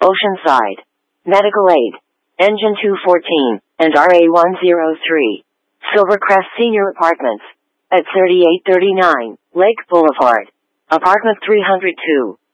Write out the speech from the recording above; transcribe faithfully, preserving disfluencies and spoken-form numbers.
Oceanside, Medical Aid, Engine two fourteen, and R A one oh three. Silvercrest Senior Apartments, at thirty-eight thirty-nine, Lake Boulevard, Apartment three oh two.